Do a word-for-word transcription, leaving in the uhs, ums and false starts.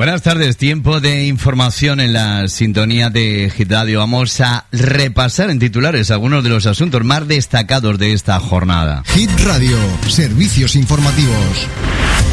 Buenas tardes, tiempo de información en la sintonía de Hit Radio. Vamos a repasar en titulares algunos de los asuntos más destacados de esta jornada. Hit Radio, servicios informativos.